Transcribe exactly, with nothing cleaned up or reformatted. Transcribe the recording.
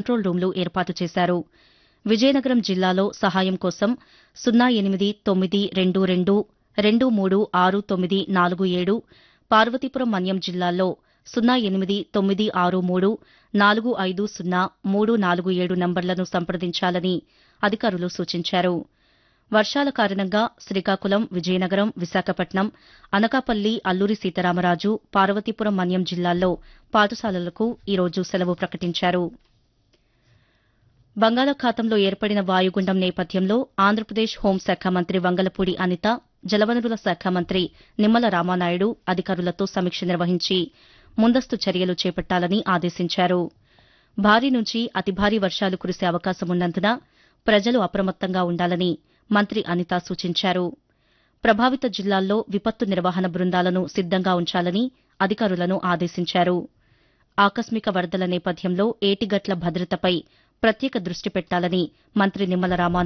Control రూంలు ఏర్పాటు చేశారు. విజయనగరం జిల్లాలో సహాయం కోసం సున్నా ఎనిమిది తొమ్మిది రెండు రెండు రెండు మూడు ఆరు తొమ్మిది నాలుగు ఏడు, పార్వతీపురం మన్యం జిల్లాల్లో సున్నా ఎనిమిది తొమ్మిది ఆరు మూడు నాలుగు ఐదు సున్నా మూడు నాలుగు ఏడు నంబర్లను సంప్రదించాలని అధికారులు సూచించారు. వర్షాల కారణంగా శ్రీకాకుళం, విజయనగరం, విశాఖపట్నం, అనకాపల్లి, అల్లూరి సీతారామరాజు, పార్వతీపురం మన్యం జిల్లాల్లో పాఠశాలలకు ఈరోజు సెలవు ప్రకటించారు. బంగాళాఖాతంలో ఏర్పడిన వాయుగుండం నేపథ్యంలో ఆంధ్రప్రదేశ్ హోంశాఖ మంత్రి వంగలపూడి అనిత, జలవనరుల శాఖ మంత్రి నిమ్మల రామానాయుడు అధికారులతో సమీక్ష నిర్వహించి ముందస్తు చర్యలు చేపట్టాలని ఆదేశించారు. భారీ నుంచి అతి భారీ వర్షాలు కురిసే అవకాశమున్నందున ప్రజలు అప్రమత్తంగా ఉండాలని మంత్రి అనిత సూచించారు. ప్రభావిత జిల్లాల్లో విపత్తు నిర్వహణ బృందాలను సిద్దంగా ఉంచాలని అధికారులను ఆదేశించారు. ఆకస్మిక వరదల నేపథ్యంలో ఏటిగట్ల భద్రతపై ప్రత్యేక దృష్టి పెట్టాలని మంత్రి నిమ్మల రామానాయుడు